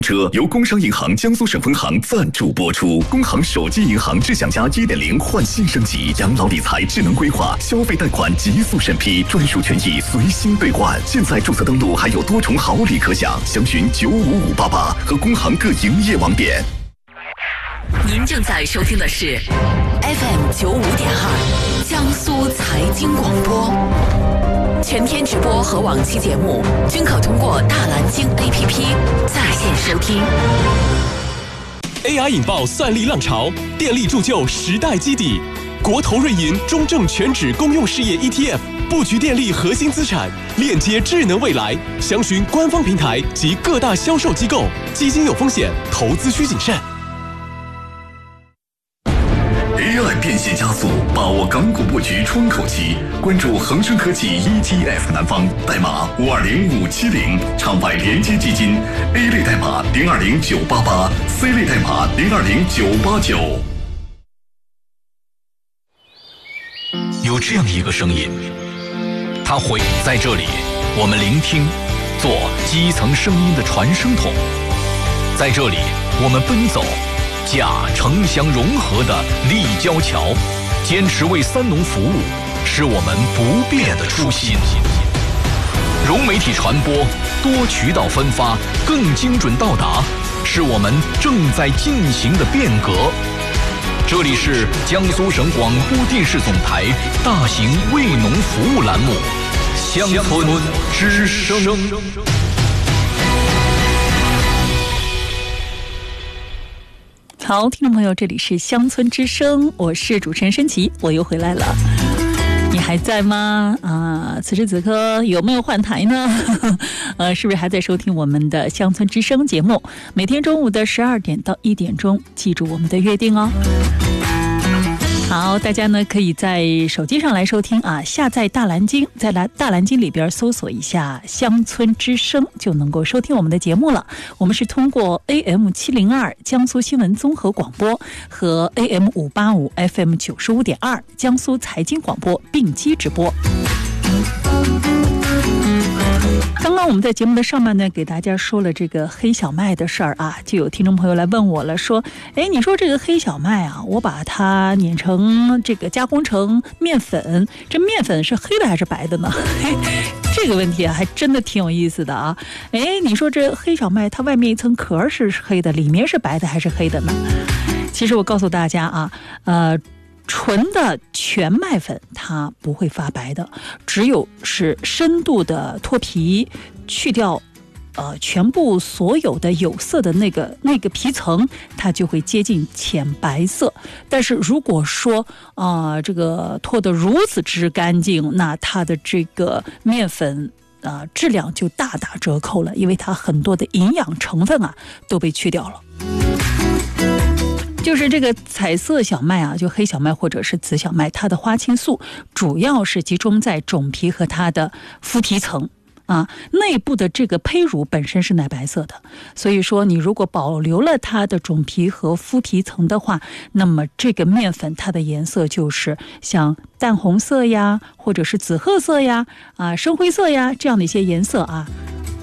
车由工商银行江苏省分行赞助播出。工行手机银行智享家 1.0 换新升级，养老理财智能规划，消费贷款极速审批，专属权益随心兑换。现在注册登录还有多重好礼可享，详询95588和工行各营业网点。 您正在收听的是 FM95.2 江苏财经广播。全天直播和往期节目均可通过大蓝鲸 APP 在线收听。 AI 引爆算力浪潮，电力铸就时代基底。国投瑞银中证全指公用事业 ETF 布局电力核心资产，链接智能未来。详询官方平台及各大销售机构。基金有风险，投资需谨慎。 AI 变现加速，把握港股布局窗口期。关注恒生科技 ETF 南方，代码520570，场外连接基金 A 类代码020988，C 类代码020989。 有这样一个声音，它会在这里，我们聆听，做基层声音的传声筒。在这里，我们奔走，架城乡融合的立交桥，坚持为三农服务，是我们不变的初心。融媒体传播，多渠道分发，更精准到达，是我们正在进行的变革。这里是江苏省广播电视总台大型为农服务栏目《乡村之声》。 好，听众朋友，这里是乡村之声，我是主持人申琦，我又回来了。你还在吗？此时此刻有没有换台呢？是不是还在收听我们的乡村之声节目？每天中午的12点到1点钟，记住我们的约定哦。好，大家呢可以在手机上来收听啊，下载大蓝鲸，在大蓝鲸里边搜索一下乡村之声，就能够收听我们的节目了。我们是通过 AM702 江苏新闻综合广播和 AM585 FM95.2 江苏财经广播并机直播。刚刚我们在节目的上半段给大家说了这个黑小麦的事儿啊，就有听众朋友来问我了，说你说这个黑小麦啊，我把它碾成这个加工成面粉，这面粉是黑的还是白的呢？这个问题啊还真的挺有意思的啊。你说这黑小麦它外面一层壳是黑的，里面是白的还是黑的呢？其实我告诉大家啊，纯的全麦粉它不会发白的，只有是深度的脱皮，去掉全部所有的有色的那个皮层，它就会接近浅白色。但是如果说这个脱得如此之干净，那它的这个面粉质量就大打折扣了，因为它很多的营养成分啊都被去掉了。就是这个彩色小麦啊，就黑小麦或者是紫小麦，它的花青素主要是集中在种皮和它的麸皮层啊，内部的这个胚乳本身是奶白色的，所以说你如果保留了它的种皮和麸皮层的话，那么这个面粉它的颜色就是像淡红色呀，或者是紫褐色呀，深灰色呀，这样的一些颜色啊。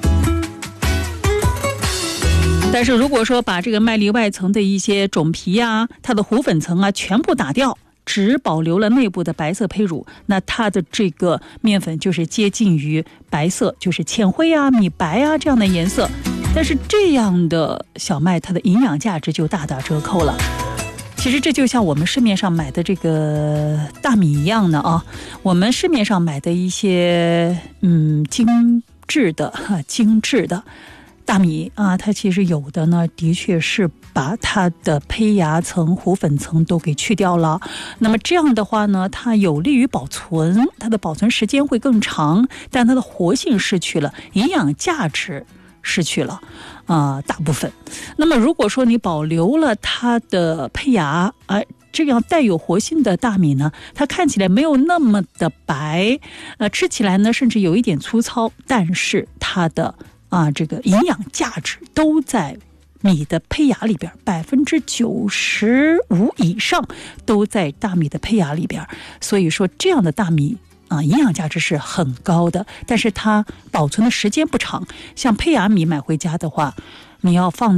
但是如果说把这个麦粒外层的一些种皮啊，它的糊粉层啊全部打掉，只保留了内部的白色胚乳，那它的这个面粉就是接近于白色，就是浅灰啊、米白啊这样的颜色。但是这样的小麦它的营养价值就大打折扣了。其实这就像我们市面上买的这个大米一样的啊，我们市面上买的一些精致的大米啊，它其实有的呢，的确是把它的胚芽层、糊粉层都给去掉了。那么这样的话呢，它有利于保存，它的保存时间会更长，但它的活性失去了，营养价值失去了大部分。那么如果说你保留了它的胚芽这样带有活性的大米呢，它看起来没有那么的白，吃起来呢甚至有一点粗糙，但是它的这个营养价值都在米的胚芽里边，95%以上都在大米的胚芽里边。所以说这样的大米营养价值是很高的，但是它保存的时间不长。像胚芽米买回家的话， 你要放